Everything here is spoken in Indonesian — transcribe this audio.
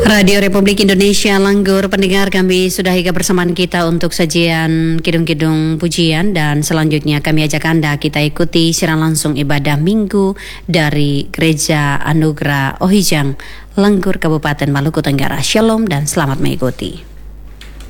Radio Republik Indonesia Langgur, pendengar, kami sudah hingga bersamaan kita untuk sajian kidung-kidung pujian, dan selanjutnya kami ajak Anda kita ikuti siaran langsung ibadah minggu dari Gereja Anugerah Ohijang, Langgur, Kabupaten Maluku Tenggara. Shalom dan selamat mengikuti.